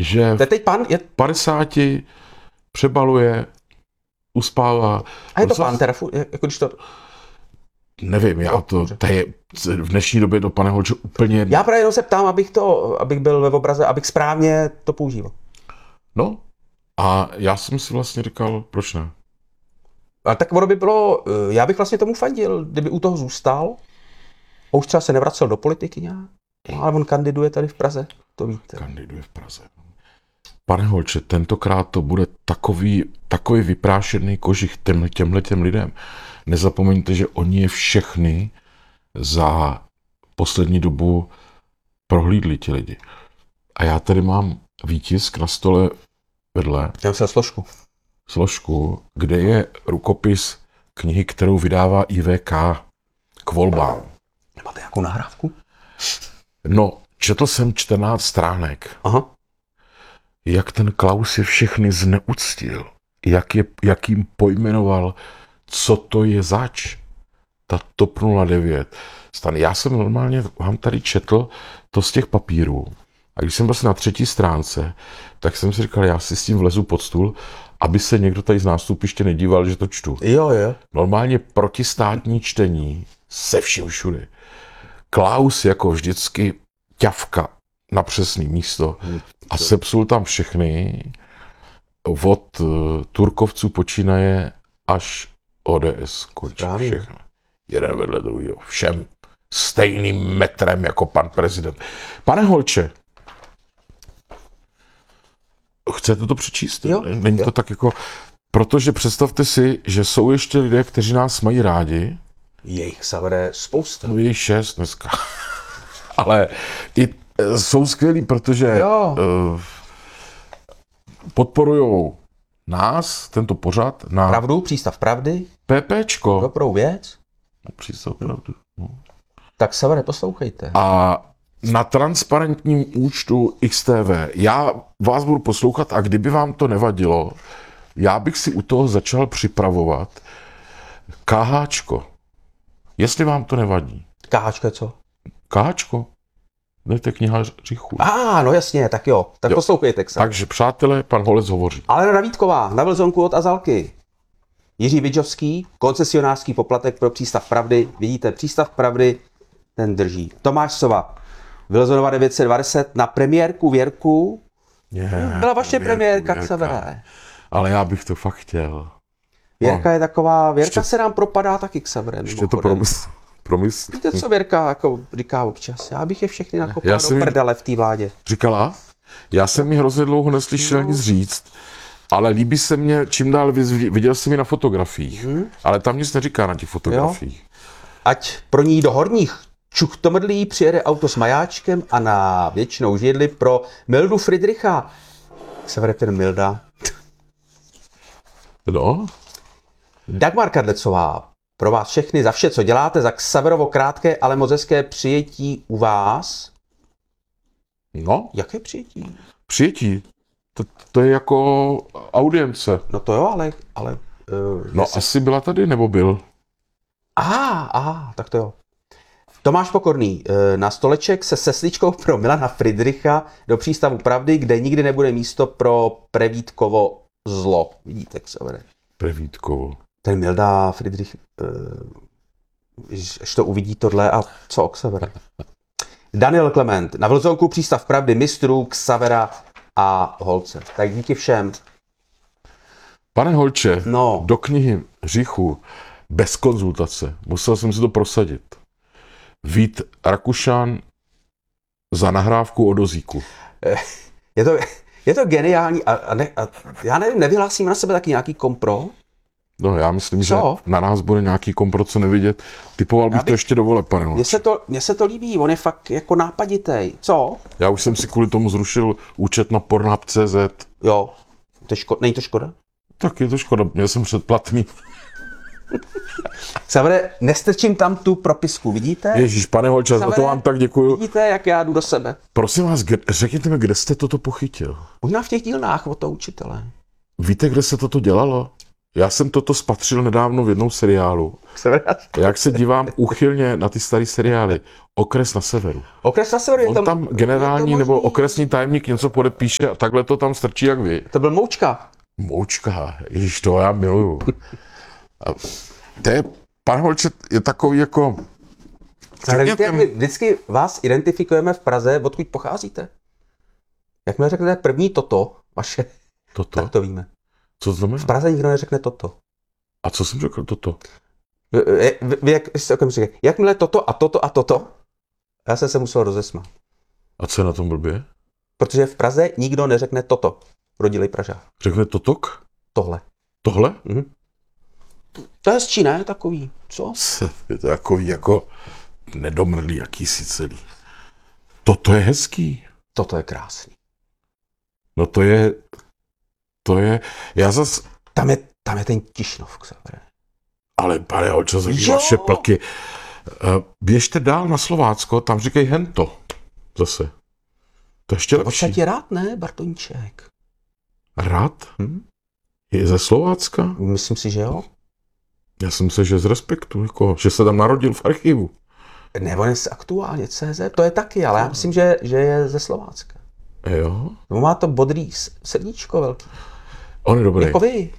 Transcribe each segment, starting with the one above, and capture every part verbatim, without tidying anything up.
že To je teď pan, je... v padesáti přebaluje, uspává. A je to Zas... pan, teda, jako když to... Nevím, já to, to je v dnešní době do pane Holče úplně... Já právě jenom se ptám, abych to, abych byl ve obraze, abych správně to používal. No, a já jsem si vlastně říkal, proč ne? Ale tak ono by bylo, já bych vlastně tomu fandil, kdyby u toho zůstal, a už třeba se nevracel do politiky nějak, no, ale on kandiduje tady v Praze, to víte. Kandiduje v Praze. Pane Holče, tentokrát to bude takový, takový vyprášený kožich těm, těmhle těm lidem. Nezapomeňte, že oni je všechny za poslední dobu prohlídli ti lidi. A já tady mám výtisk na stole vedle. Já jsem složku. Složku, kde je rukopis knihy, kterou vydává I V K k volbám. Máte nějakou nahrávku? No, četl jsem čtrnáct stránek. Aha. Jak ten Klaus je všechny zneuctil. Jak, je, jak jim pojmenoval, co to je zač. Ta TOP nula devět. Stan, já jsem normálně vám tady četl to z těch papírů. A když jsem vlastně na třetí stránce, tak jsem si říkal, já si s tím vlezu pod stůl, aby se někdo tady z nástupiště nedíval, že to čtu. Jo, jo. Normálně protistátní čtení se vším všude. Klaus jako vždycky ťavka na přesný místo a sepsul tam všechny od Turkovců počínaje až O D S končí všechno. Jeden vedle druhého. Všem stejným metrem jako pan prezident. Pane Holče, chcete to přečíst? Jo, Není jo. to tak jako... Protože představte si, že jsou ještě lidé, kteří nás mají rádi. Je jich Xavere spousta. No je jich šest dneska. Ale i jsou skvělí, protože uh, podporujou nás, tento pořad, na Pravdu, přístav pravdy, PPčko. dobrou věc. Přístav pravdy. No. Tak Xavere, poslouchejte. A na transparentním účtu X T V. Já vás budu poslouchat a kdyby vám to nevadilo, já bych si u toho začal připravovat KHčko. Jestli vám to nevadí. KHčko je co? KHčko? Ne, to je kniha Řichu. A, ah, no jasně, tak jo. Tak Jo. poslouchejte, Xavere. Takže, přátelé, pan Holec hovoří. Alena Vítková, na Vlzonku od Azalky. Jiří Vidžovský, koncesionářský poplatek pro přístav pravdy. Vidíte, přístav pravdy, ten drží. Tomáš Sova, Vilzonova devět set dvacet na premiérku Věrku. Yeah, Byla vaše premiérka, Věrka. Xavere. Ale já bych to fakt chtěl. Věrka No. je taková, Věrka Ještě- se nám propadá taky, Xavere. Ještě to mimochodem. promysl. promysl. Víte, co Věrka jako říká občas? Já bych je všechny nakopal Já do jsem jí- prdele v té vládě. Říkala? Já jsem mi hrozně dlouho neslyšel No. nic říct, ale líbí se mě, čím dál víc, viděl jsem ji na fotografiích, Mhm. ale tam nic neříká na těch fotografiích. Ať pro ní do horních čuchtomrdlí přijede auto s majáčkem a na věčnou židli pro Mildu Friedricha. Xavere, ten Milda. No, Dagmar Kadlecová, pro vás všechny za vše, co děláte, za Xaverovo krátké, ale moc hezké přijetí u vás. no, Jaké přijetí? přijetí. To, to je jako audience. No to jo, ale... ale uh, No jestli... asi byla tady, nebo byl? Aha, aha, tak to jo. Tomáš Pokorný, eh, na stoleček se sesličkou pro Milana Friedricha do přístavu pravdy, kde nikdy nebude místo pro Prevítkovo zlo. Vidíte, Xavere. Prevítkovo. Ten Milda Friedrich, eh, až to uvidí tohle a co o Xavere. Daniel Klement, na Vlzonku přístav pravdy mistrů, Xavera a Holce. Tak díky všem. Pane Holče, No. do knihy Řichu bez konzultace, musel jsem si to prosadit. Vít Rakušan za nahrávku o dozíku. Je to, je to geniální a, a, ne, a já nevím, nevyhlásím na sebe taky nějaký kompro? No já myslím, Co? že na nás bude nějaký kompro, co nevidět. Typoval bych Já bych- to ještě do voleb, pane Mně Holče. se, to, mně se to líbí, on je fakt jako nápaditej. Co? Já už jsem si kvůli tomu zrušil účet na pornhub tečka cé zet. Jo, to je ško- není to škoda? Tak je to škoda, měl jsem předplatný. Xavere, nestrčím tam tu propisku, vidíte? Ježíš, pane Holče, za to vám tak děkuju. Vidíte, jak já jdu do sebe. Prosím vás, kde, řekněte mi, kde jste toto pochytil? Možná v těch dílnách od toho učitele. Víte, kde se toto dělalo? Já jsem toto spatřil nedávno v jednom seriálu. Jak se dívám úchylně na ty staré seriály. Okres na severu. Okres na severu je On tam... tam generální je to nebo možný. okresní tajemník něco podepíše a takhle to tam strčí jak vy. To byl Moučka. Moučka, ježiš, to já miluju. A to je, pan Holčet je takový jako... Víte, jak my vždycky vás identifikujeme v Praze, odkud pocházíte. Jakmile řeknete první toto, vaše, Toto? tak to víme. Co to znamená? V Praze nikdo neřekne toto. A co jsem řekl toto? Vy, vy, vy jak, jste okamžitě, jakmile toto a toto a toto, já jsem se musel rozesmát. A co je na tom blbě? Protože v Praze nikdo neřekne toto. Rodilej Pražák. Řekne totok? Tohle. Tohle? Mhm. To je hezčí, ne? Takový. Co? Je to takový jako nedomrlý jakýsi celý. Toto je hezký. Toto je krásný. No to je, to je, já zas, Tam je, tam je ten Tišnov, Xavere. ale pane Holčo, za Jo. vaše plky. Eh, Běžte dál na Slovácko, tam říkej hento. Zase. To je ještě V lepší. podstatě rád, ne, Bartoníček? Rád? Hm? Je ze Slovácka? Myslím si, že jo. Já jsem se, že z respektu, jako, že se tam narodil v archivu. Nebo je aktuálně C Z, to je taky, ale já myslím, že, že je ze Slovácka. Jo? No má to bodrý s- srdíčko velký. On je dobrý. Jako vy.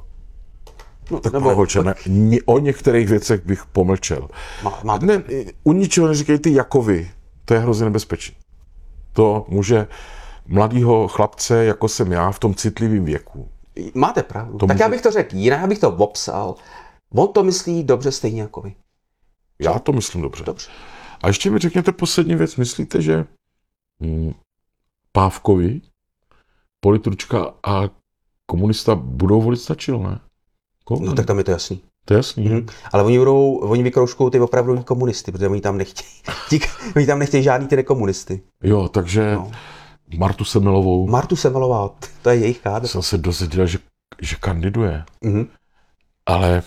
No, Tak pane Holče, ne, ni- o některých věcech bych pomlčel. má, má, Ne, u ničeho neříkej ty jako vy. To je hrozně nebezpečné. To může mladýho chlapce, jako jsem já, v tom citlivém věku. máte pravdu. To tak může- já bych to řekl jinak, já bych to popsal. On to myslí dobře stejně jako vy. Já to myslím dobře. Dobře. A ještě mi řekněte poslední věc. Myslíte, že hm, Pávkovi, politručka a komunista budou volit stačil, ne? Koho? No tak tam je to jasný. To je jasný. Mhm. Ale oni budou, oni vykroužkou ty opravdu komunisty, protože oni tam nechtějí. Ti, oni tam nechtějí žádný ty nekomunisty. Jo, takže No. Martu Semelovou Martu Semelová, to je jejich kádr. jsem se dozvěděl, že, že kandiduje. Mhm. Ale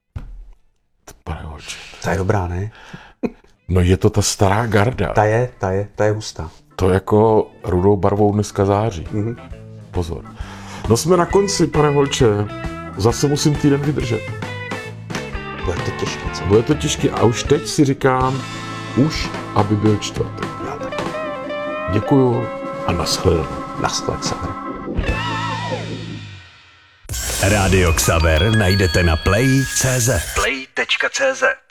pane Holče, Ta je dobrá, ne? no je to ta stará garda. Ta je, ta je, ta je hustá. To jako rudou barvou dneska září. Mhm. Pozor. No jsme na konci, pane Holče. Zase musím týden vydržet. Bude to těžké, co? Bude to těžké a už teď si říkám, už aby byl čtvrtek. Já taky. Děkuju a nashledanou. Naschle, Xaver. Rádio Xaver najdete na play tečka cé zet. play tečka cé zet